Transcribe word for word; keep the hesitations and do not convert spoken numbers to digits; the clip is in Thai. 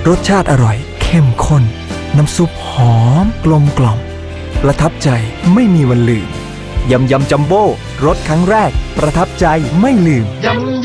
รสชาติอร่อยเข้มข้นน้ำซุปหอมกลมกล่อมประทับใจไม่มีวันลืมยำยำจัมโบ้รสครั้งแรกประทับใจไม่ลืมยำ